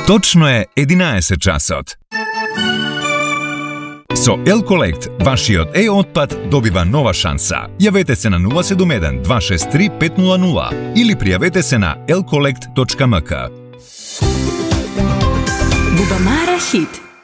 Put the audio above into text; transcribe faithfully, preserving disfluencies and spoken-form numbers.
Точно е единаесет часот. Со L-Collect, вашиот e-отпад добива нова шанса. Јавете се на нула седум еден два шест три пет нула нула или пријавете се на l collect точка m k. Бубамара хит.